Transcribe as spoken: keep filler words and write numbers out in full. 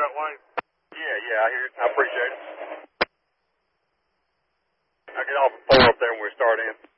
that, Wayne? Yeah, yeah, I hear it. I appreciate it. I'll get off the floor up there when we start in.